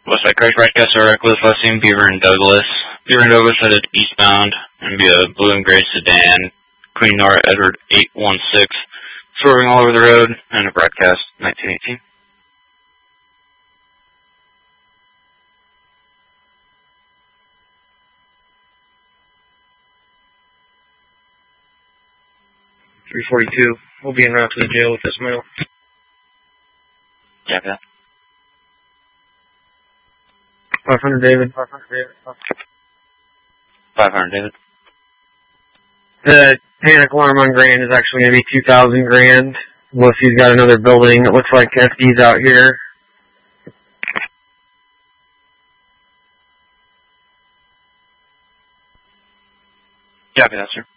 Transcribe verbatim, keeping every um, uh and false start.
Westside Crash broadcast are reckless, last name Beaver and Douglas. Beaver and Douglas headed eastbound and be a blue and gray sedan. Queen Nora Edward eight one six, swerving all over the road, and a broadcast nineteen eighteen. three forty-two. We'll be en route to the jail with this mail. Yeah, yeah. five hundred David. five hundred David. five hundred David. The panic alarm on Grand is actually going to be two thousand grand. Unless he's got another building. It looks like F D's out here. Yeah, yeah, sir.